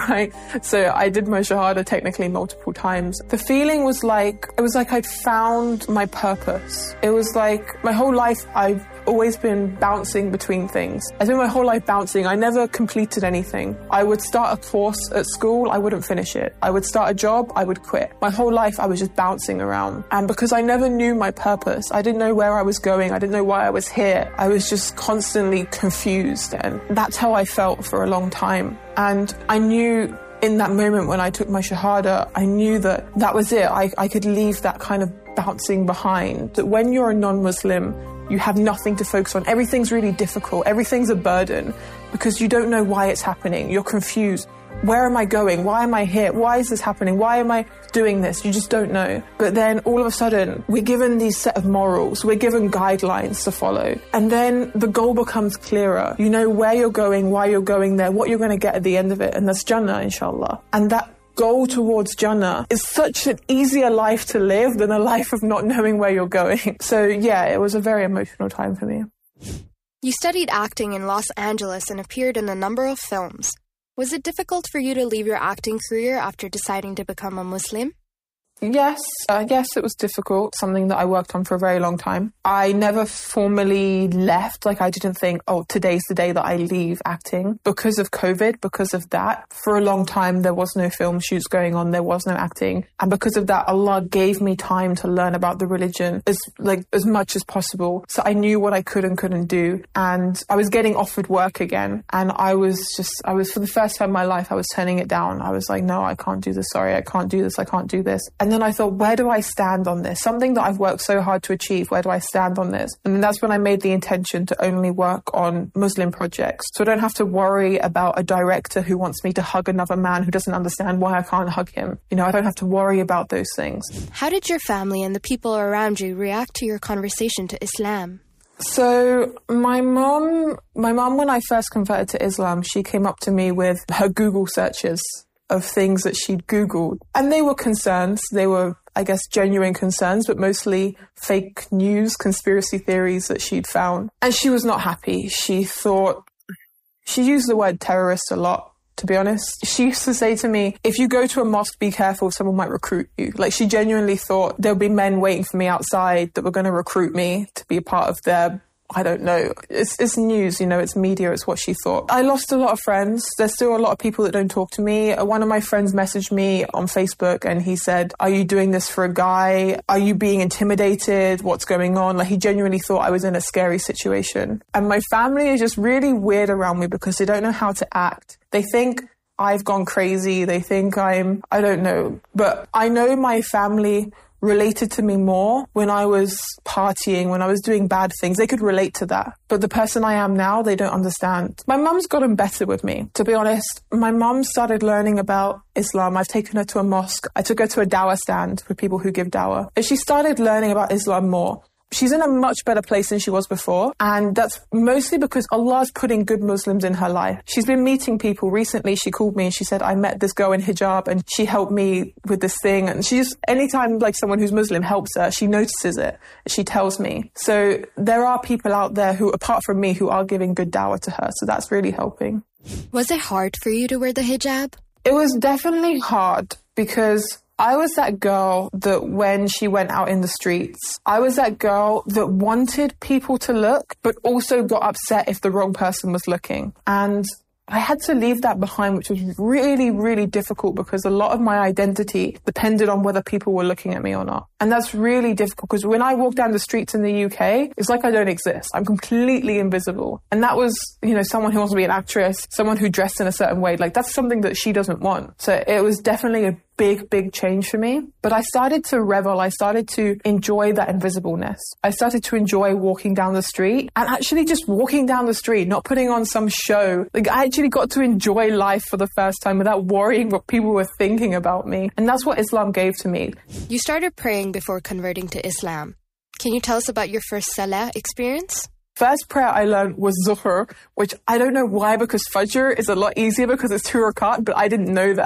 right? So I did my Shahada technically multiple times. The feeling was like, it was like I'd found my purpose. It was like my whole life I've always been bouncing between things. I spent my whole life bouncing. I never completed anything. I would start a course at school, I wouldn't finish it. I would start a job, I would quit. My whole life I was just bouncing around. And because I never knew my purpose, I didn't know where I was going, I didn't know why I was here. I was just constantly confused, and that's how I felt for a long time. And I knew in that moment when I took my Shahada, I knew that that was it. I could leave that kind of bouncing behind. That when you're a non-Muslim, you have nothing to focus on. Everything's really difficult. Everything's a burden because you don't know why it's happening. You're confused. Where am I going? Why am I here? Why is this happening? Why am I doing this? You just don't know. But then all of a sudden, we're given these set of morals. We're given guidelines to follow. And then the goal becomes clearer. You know where you're going, why you're going there, what you're going to get at the end of it. And that's Jannah, inshallah. And that goal towards Jannah is such an easier life to live than a life of not knowing where you're going. So yeah, it was a very emotional time for me. You studied acting in Los Angeles and appeared in a number of films. Was it difficult for you to leave your acting career after deciding to become a Muslim? Yes, it was difficult, something that I worked on for a very long time. I never formally left, I didn't think, today's the day that I leave acting. Because of COVID, because of that, for a long time there was no film shoots going on, there was no acting. And because of that, Allah gave me time to learn about the religion as much as possible. So I knew what I could and couldn't do. And I was getting offered work again. And I was for the first time in my life, I was turning it down. I was like, no, I can't do this. Sorry, I can't do this. I can't do this. And then I thought, where do I stand on this? Something that I've worked so hard to achieve, where do I stand on this? And then that's when I made the intention to only work on Muslim projects. So I don't have to worry about a director who wants me to hug another man who doesn't understand why I can't hug him. I don't have to worry about those things. How did your family and the people around you react to your conversation to Islam? So my mom, when I first converted to Islam, she came up to me with her Google searches of things that she'd Googled. And they were concerns. They were, I guess, genuine concerns, but mostly fake news, conspiracy theories that she'd found. And she was not happy. She used the word terrorist a lot, to be honest. She used to say to me, if you go to a mosque, be careful, someone might recruit you. She genuinely thought there'll be men waiting for me outside that were going to recruit me to be a part of their, I don't know. It's news, it's media, it's what she thought. I lost a lot of friends. There's still a lot of people that don't talk to me. One of my friends messaged me on Facebook and he said, are you doing this for a guy? Are you being intimidated? What's going on? He genuinely thought I was in a scary situation. And my family is just really weird around me because they don't know how to act. They think I've gone crazy. They think I don't know. But I know my family related to me more when I was partying, when I was doing bad things. They could relate to that. But the person I am now, they don't understand. My mum's gotten better with me, to be honest. My mum started learning about Islam. I've taken her to a mosque. I took her to a dawah stand with people who give dawah. And she started learning about Islam more. She's in a much better place than she was before. And that's mostly because Allah's putting good Muslims in her life. She's been meeting people. Recently, she called me and she said, I met this girl in hijab and she helped me with this thing. And she just, anytime someone who's Muslim helps her, she notices it. She tells me. So there are people out there who, apart from me, who are giving good dawah to her. So that's really helping. Was it hard for you to wear the hijab? It was definitely hard because I was that girl that when she went out in the streets, I was that girl that wanted people to look, but also got upset if the wrong person was looking. And I had to leave that behind, which was really, really difficult because a lot of my identity depended on whether people were looking at me or not. And that's really difficult because when I walk down the streets in the UK, it's like I don't exist. I'm completely invisible. And that was, someone who wants to be an actress, someone who dressed in a certain way. That's something that she doesn't want. So it was definitely a big change for me. But I started to revel. I started to enjoy that invisibleness. I started to enjoy walking down the street and actually just walking down the street, not putting on some show. I actually got to enjoy life for the first time without worrying what people were thinking about me. And that's what Islam gave to me. You started praying before converting to Islam. Can you tell us about your first Salah experience? First prayer I learned was Zuhr, which I don't know why, because Fajr is a lot easier because it's 2 rakat, but I didn't know that.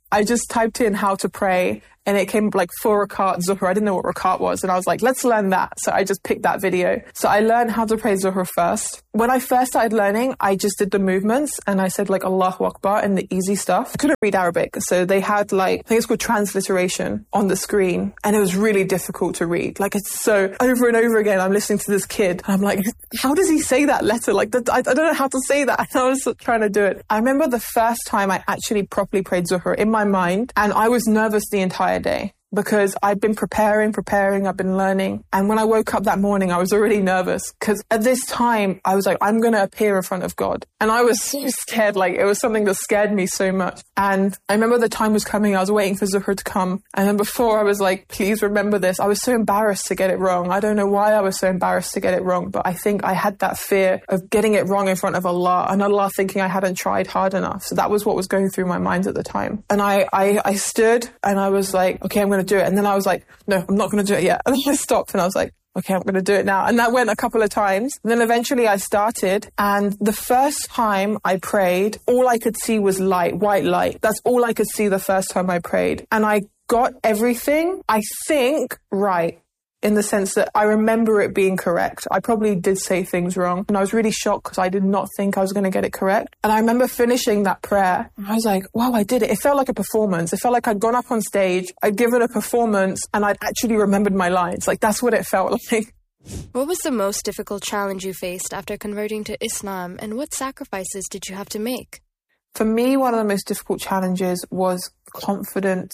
I just typed in how to pray and it came like 4 rakat Zuhr. I didn't know what rakat was. And I was like, let's learn that. So I just picked that video. So I learned how to pray Zuhr first. When I first started learning, I just did the movements and I said like Allahu Akbar and the easy stuff. I couldn't read Arabic. So they had like, I think it's called transliteration on the screen. And it was really difficult to read. Like it's so over and over again, I'm listening to this kid. And I'm like, how does he say that letter? Like I don't know how to say that. And I was trying to do it. I remember the first time I actually properly prayed Zuhr in my mind. And I was nervous the entire day because I'd been preparing, I've been learning. And when I woke up that morning, I was already nervous because at this time I was like, I'm going to appear in front of God. And I was so scared, like it was something that scared me so much. And I remember the time was coming, I was waiting for Zuhr to come. And then before I was like, please remember this. I was so embarrassed to get it wrong. I don't know why I was so embarrassed to get it wrong, but I think I had that fear of getting it wrong in front of Allah and Allah thinking I hadn't tried hard enough. So that was what was going through my mind at the time. And I stood and I was like, okay, I'm going to do it. And then I was like, no, I'm not going to do it yet. And then I stopped and I was like, okay, I'm going to do it now. And that went a couple of times. And then eventually I started. And the first time I prayed, all I could see was light, white light. That's all I could see the first time I prayed. And I got everything, I think, right. In the sense that I remember it being correct. I probably did say things wrong. And I was really shocked because I did not think I was going to get it correct. And I remember finishing that prayer. And I was like, wow, I did it. It felt like a performance. It felt like I'd gone up on stage, I'd given a performance, and I'd actually remembered my lines. Like, that's what it felt like. What was the most difficult challenge you faced after converting to Islam, and what sacrifices did you have to make? For me, one of the most difficult challenges was confidence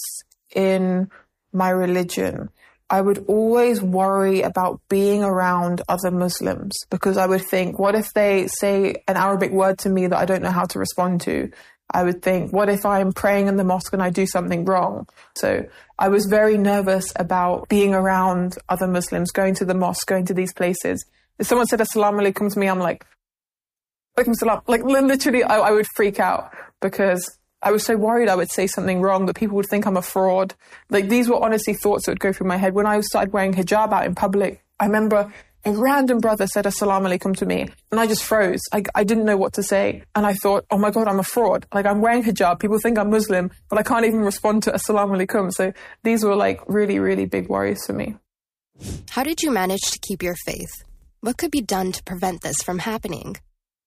in my religion. I would always worry about being around other Muslims because I would think, what if they say an Arabic word to me that I don't know how to respond to? I would think, what if I'm praying in the mosque and I do something wrong? So I was very nervous about being around other Muslims, going to the mosque, going to these places. If someone said Assalamu alaikum to me, I'm like, alaikum salam. Like literally, I would freak out because I was so worried I would say something wrong, that people would think I'm a fraud. Like, these were honestly thoughts that would go through my head. When I started wearing hijab out in public, I remember a random brother said Assalamu alaikum to me, and I just froze. I didn't know what to say. And I thought, oh my God, I'm a fraud. Like, I'm wearing hijab. People think I'm Muslim, but I can't even respond to Assalamu alaikum. So these were like really, really big worries for me. How did you manage to keep your faith? What could be done to prevent this from happening?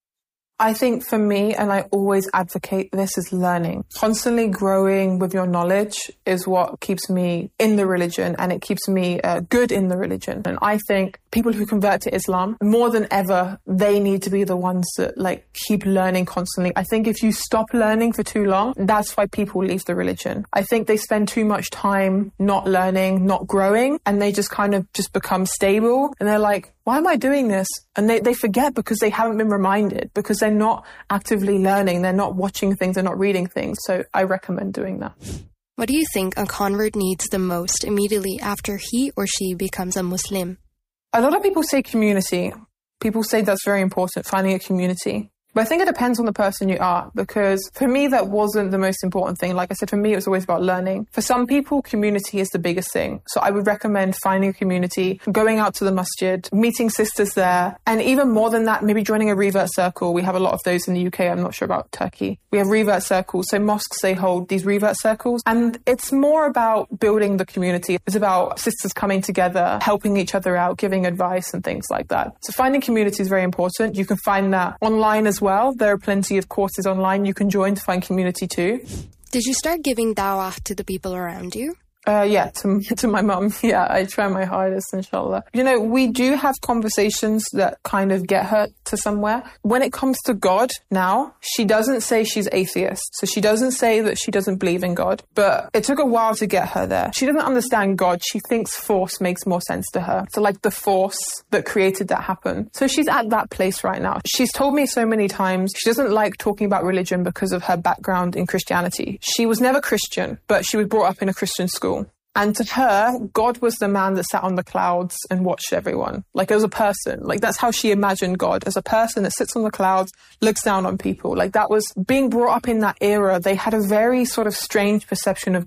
I think for me, and I always advocate this, is learning. Constantly growing with your knowledge is what keeps me in the religion, and it keeps me good in the religion. And I think people who convert to Islam, more than ever, they need to be the ones that like keep learning constantly. I think if you stop learning for too long, that's why people leave the religion. I think they spend too much time not learning, not growing, and they just kind of just become stable. And they're like, why am I doing this? And they forget because they haven't been reminded, because they're not actively learning, they're not watching things, they're not reading things. So I recommend doing that. What do you think a convert needs the most immediately after he or she becomes a Muslim? A lot of people say community. People say that's very important, finding a community. But I think it depends on the person you are, because for me, that wasn't the most important thing. Like I said, for me, it was always about learning. For some people, community is the biggest thing. So I would recommend finding a community, going out to the masjid, meeting sisters there. And even more than that, maybe joining a revert circle. We have a lot of those in the UK. I'm not sure about Turkey. We have revert circles. So mosques, they hold these revert circles. And it's more about building the community. It's about sisters coming together, helping each other out, giving advice and things like that. So finding community is very important. You can find that online as well. There are plenty of courses online you can join to find community too. Did you start giving dawah to the people around you? Yeah, to my mum. Yeah, I try my hardest, inshallah. You know, we do have conversations that kind of get her to somewhere. When it comes to God now, she doesn't say she's atheist. So she doesn't say that she doesn't believe in God. But it took a while to get her there. She doesn't understand God. She thinks force makes more sense to her. So like the force that created that happen. So she's at that place right now. She's told me so many times she doesn't like talking about religion because of her background in Christianity. She was never Christian, but she was brought up in a Christian school. And to her, God was the man that sat on the clouds and watched everyone. Like, as a person. Like, that's how she imagined God. As a person that sits on the clouds, looks down on people. Like, that was being brought up in that era. They had a very sort of strange perception of God.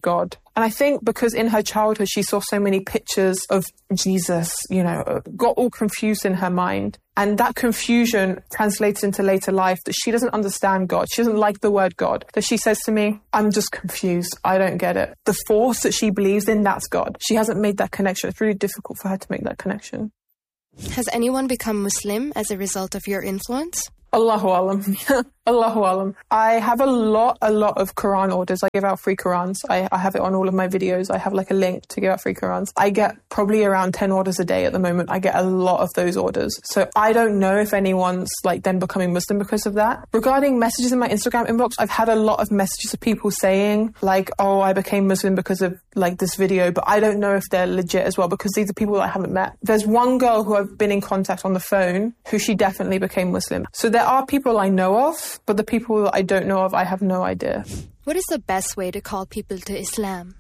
And I think because in her childhood, she saw so many pictures of Jesus, got all confused in her mind. And that confusion translates into later life that she doesn't understand God. She doesn't like the word God. That she says to me, I'm just confused. I don't get it. The force that she believes in, that's God. She hasn't made that connection. It's really difficult for her to make that connection. Has anyone become Muslim as a result of your influence? Allahu alam. Allahu alam. I have a lot of Quran orders. I give out free Qurans. I have it on all of my videos. I have like a link to give out free Qurans. I get probably around 10 orders a day at the moment. I get a lot of those orders. So I don't know if anyone's like then becoming Muslim because of that. Regarding messages in my Instagram inbox, I've had a lot of messages of people saying like, oh, I became Muslim because of like this video, but I don't know if they're legit as well because these are people that I haven't met. There's one girl who I've been in contact on the phone who she definitely became Muslim. So there are people I know of, but the people that I don't know of, I have no idea. What is the best way to call people to Islam?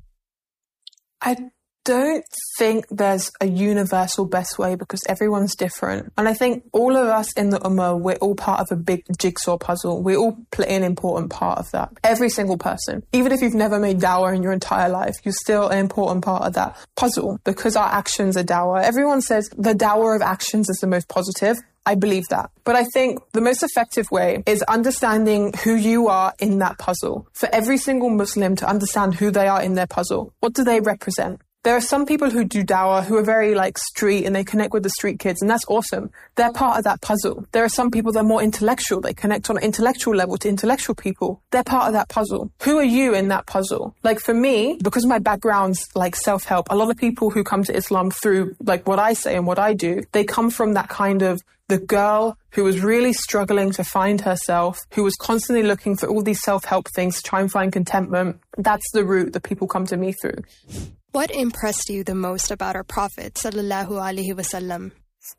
I don't think there's a universal best way because everyone's different. And I think all of us in the Ummah, we're all part of a big jigsaw puzzle. We all play an important part of that. Every single person. Even if you've never made dawah in your entire life, you're still an important part of that puzzle because our actions are dawah. Everyone says the dawah of actions is the most positive. I believe that. But I think the most effective way is understanding who you are in that puzzle. For every single Muslim to understand who they are in their puzzle. What do they represent? There are some people who do dawah who are very like street and they connect with the street kids and that's awesome. They're part of that puzzle. There are some people that are more intellectual. They connect on an intellectual level to intellectual people. They're part of that puzzle. Who are you in that puzzle? Like for me, because my background's like self-help, a lot of people who come to Islam through like what I say and what I do, they come from that kind of the girl who was really struggling to find herself, who was constantly looking for all these self-help things to try and find contentment. That's the route that people come to me through. What impressed you the most about our Prophet, sallallahu alaihi wasallam?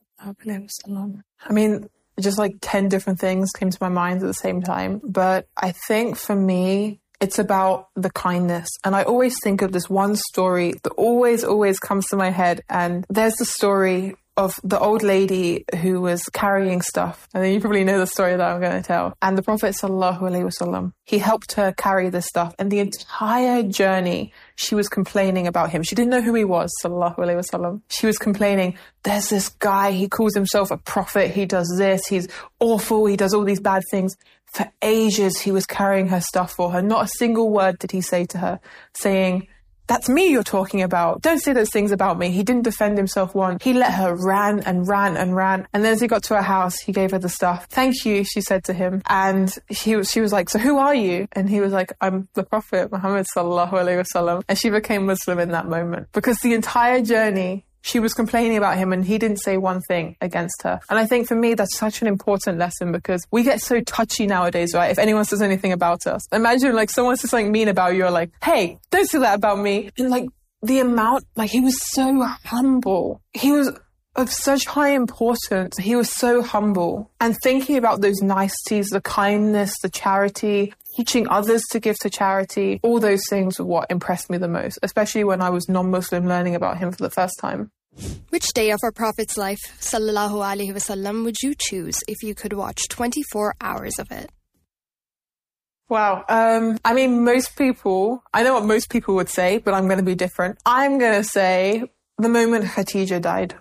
I mean, just like 10 different things came to my mind at the same time. But I think for me, it's about the kindness. And I always think of this one story that always comes to my head. And there's the story of the old lady who was carrying stuff. And then you probably know the story that I'm going to tell. And the Prophet sallallahu alaihi wasallam, he helped her carry this stuff. And the entire journey, she was complaining about him. She didn't know who he was, sallallahu alaihi wasallam. She was complaining, there's this guy, he calls himself a prophet. He does this, he's awful, he does all these bad things. For ages, he was carrying her stuff for her. Not a single word did he say to her, saying, that's me you're talking about. Don't say those things about me. He didn't defend himself once. He let her ran. And then as he got to her house, he gave her the stuff. Thank you, she said to him. And she was like, so who are you? And he was like, I'm the Prophet Muhammad sallallahu alaihi wasallam. And she became Muslim in that moment. Because the entire journey, she was complaining about him and he didn't say one thing against her. And I think for me, that's such an important lesson because we get so touchy nowadays, right? If anyone says anything about us. Imagine like someone says something mean about you, you're like, hey, don't say that about me. And like the amount, like he was so humble. He was of such high importance. He was so humble. And thinking about those niceties, the kindness, the charity, teaching others to give to charity, all those things are what impressed me the most, especially when I was non-Muslim learning about him for the first time. Which day of our Prophet's life, sallallahu alaihi wasallam, would you choose if you could watch 24 hours of it? Wow. I mean, most people, I know what most people would say, but I'm going to be different. I'm going to say the moment Khadija died.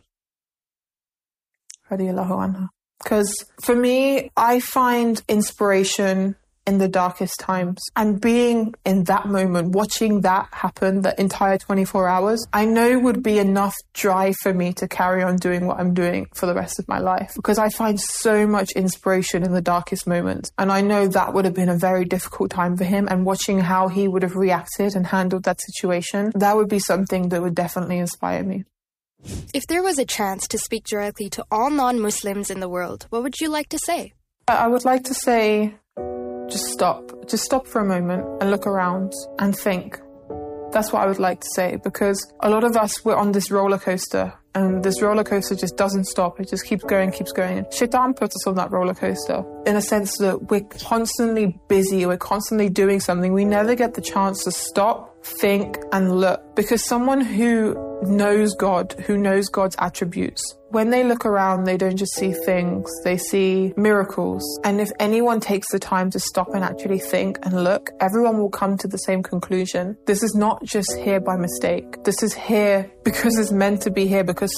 Radiyallahu anha. Because for me, I find inspiration in the darkest times. And being in that moment, watching that happen, the entire 24 hours, I know would be enough drive for me to carry on doing what I'm doing for the rest of my life. Because I find so much inspiration in the darkest moments. And I know that would have been a very difficult time for him. And watching how he would have reacted and handled that situation, that would be something that would definitely inspire me. If there was a chance to speak directly to all non-Muslims in the world, what would you like to say? I would like to say, just stop. Just stop for a moment and look around and think. That's what I would like to say, because a lot of us, we're on this roller coaster and this roller coaster just doesn't stop. It just keeps going, keeps going. Shaitan puts us on that roller coaster in a sense that we're constantly busy. We're constantly doing something. We never get the chance to stop, think and look, because someone who knows God, who knows God's attributes, when they look around, they don't just see things, they see miracles. And if anyone takes the time to stop and actually think and look, everyone will come to the same conclusion. This is not just here by mistake. This is here because it's meant to be here, because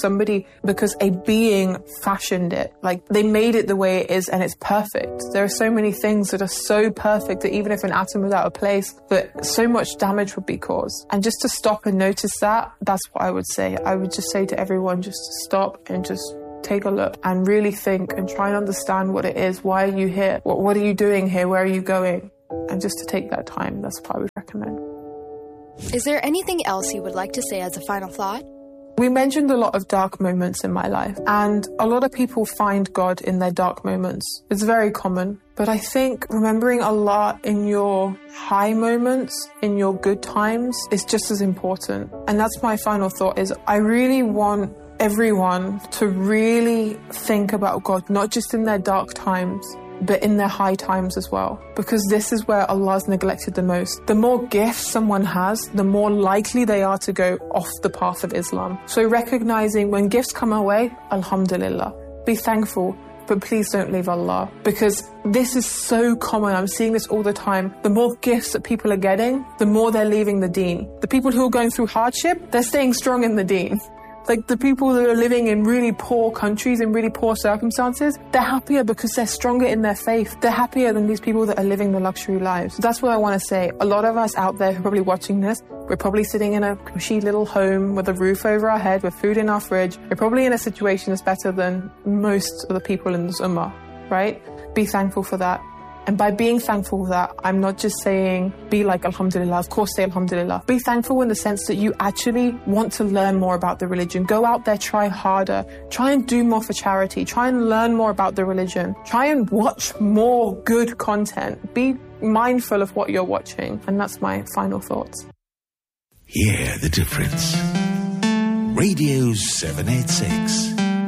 a being fashioned it. Like, they made it the way it is, and it's perfect. There are so many things that are so perfect that even if an atom was out of place, that so much damage would be caused. And just to stop and notice that, that's what I would say. I would just say to everyone, just to stop and just take a look and really think and try and understand what it is. Why are you here? What are you doing here? Where are you going? And just to take that time, that's what I would recommend. Is there anything else you would like to say as a final thought? We mentioned a lot of dark moments in my life, and a lot of people find God in their dark moments. It's very common. But I think remembering Allah in your high moments, in your good times, is just as important. And that's my final thought, is I really want everyone to really think about God, not just in their dark times, but in their high times as well. Because this is where Allah is neglected the most. The more gifts someone has, the more likely they are to go off the path of Islam. So recognizing when gifts come our way, alhamdulillah, be thankful, but please don't leave Allah. Because this is so common. I'm seeing this all the time. The more gifts that people are getting, the more they're leaving the deen. The people who are going through hardship, they're staying strong in the deen. Like, the people that are living in really poor countries, in really poor circumstances, they're happier because they're stronger in their faith. They're happier than these people that are living the luxury lives. So that's what I want to say. A lot of us out there who are probably watching this, we're probably sitting in a cushy little home with a roof over our head, with food in our fridge. We're probably in a situation that's better than most of the people in this ummah, right? Be thankful for that. And by being thankful for that, I'm not just saying be like alhamdulillah, of course say alhamdulillah. Be thankful in the sense that you actually want to learn more about the religion. Go out there, try harder, try and do more for charity, try and learn more about the religion, try and watch more good content. Be mindful of what you're watching. And that's my final thoughts. Hear the difference. Radio 786.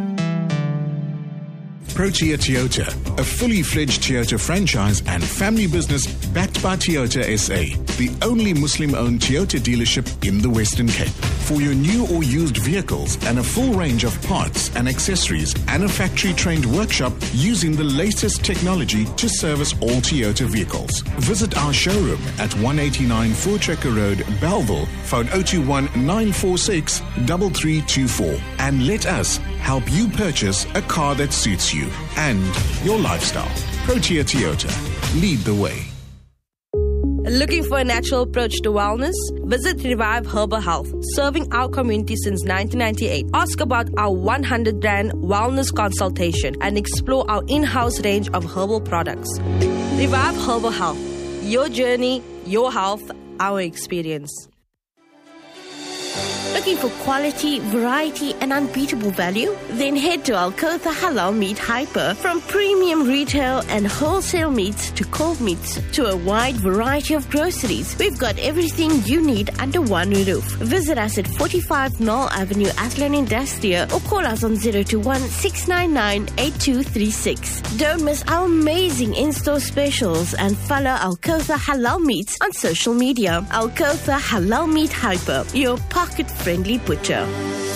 Protea Toyota, a fully fledged Toyota franchise and family business backed by Toyota SA, the only Muslim-owned Toyota dealership in the Western Cape. For your new or used vehicles and a full range of parts and accessories, and a factory-trained workshop using the latest technology to service all Toyota vehicles. Visit our showroom at 189 Voortrekker Road, Bellville, phone 021-946-3324, and let us help you purchase a car that suits you and your lifestyle. Protea Toyota. Lead the way. Looking for a natural approach to wellness? Visit Revive Herbal Health, serving our community since 1998. Ask about our 100 Rand wellness consultation and explore our in-house range of herbal products. Revive Herbal Health. Your journey, your health, our experience. Looking for quality, variety, and unbeatable value? Then head to Al-Kotha Halal Meat Hyper. From premium retail and wholesale meats to cold meats to a wide variety of groceries, we've got everything you need under one roof. Visit us at 45 Knoll Avenue, Athlone Industria, or call us on 021-699-8236. Don't miss our amazing in-store specials and follow Al-Kotha Halal Meats on social media. Al-Kotha Halal Meat Hyper, your pocket-friendly butcher.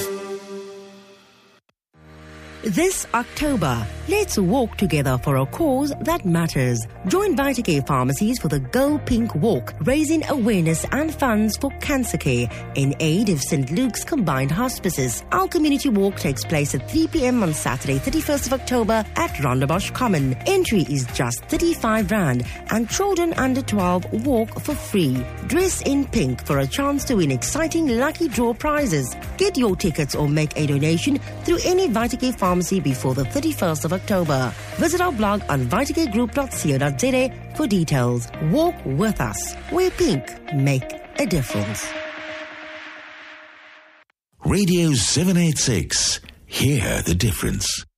This October, let's walk together for a cause that matters. Join VitaCare Pharmacies for the Go Pink Walk, raising awareness and funds for cancer care in aid of St. Luke's Combined Hospices. Our community walk takes place at 3 p.m. on Saturday, 31st of October at Rondebosch Common. Entry is just 35 Rand and children under 12 walk for free. Dress in pink for a chance to win exciting lucky draw prizes. Get your tickets or make a donation through any VitaCare Pharmacy before the 31st of October. Visit our blog on vitacaregroup.co.za for details. Walk with us. Wear pink. Make a difference. Radio 786. Hear the difference.